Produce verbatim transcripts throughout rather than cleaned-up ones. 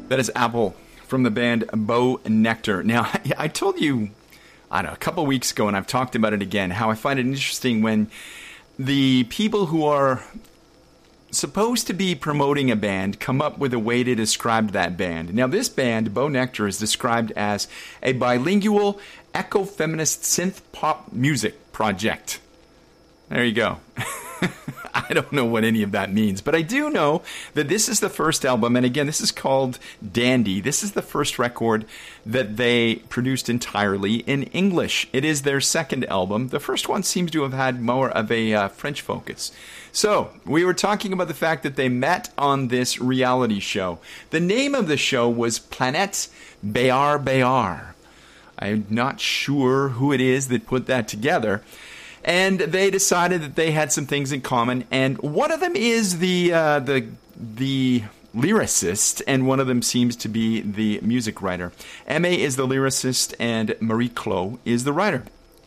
That is Apple from the band Bo Nectar. Now, I told you, I don't know, a couple weeks ago, and I've talked about it again, how I find it interesting when the people who are supposed to be promoting a band come up with a way to describe that band. Now, this band, Bo Nectar, is described as a bilingual, eco-feminist synth pop music project. There you go. I don't know what any of that means, but I do know that this is the first album, and again, this is called Dandy. This is the first record that they produced entirely in English. It is their second album. The first one seems to have had more of a uh, French focus. So, we were talking about the fact that they met on this reality show. The name of the show was Planète Béar Béar. I'm not sure who it is that put that together. And they decided that they had some things in common, and one of them is the uh, the the lyricist, and one of them seems to be the music writer. Aimé is the lyricist, and Marie-Claude is the writer.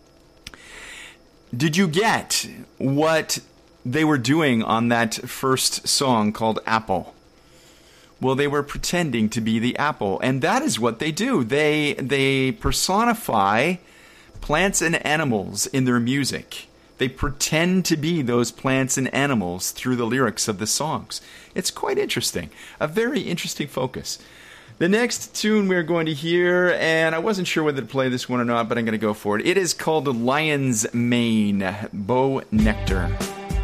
Did you get what they were doing on that first song called Apple? Well, they were pretending to be the apple, and that is what they do. They they personify plants and animals in their music. They pretend to be those plants and animals through the lyrics of the songs. It's quite interesting. A very interesting focus. The next tune we're going to hear, and I wasn't sure whether to play this one or not, but I'm going to go for it. It is called Lion's Mane, Bo Nectar.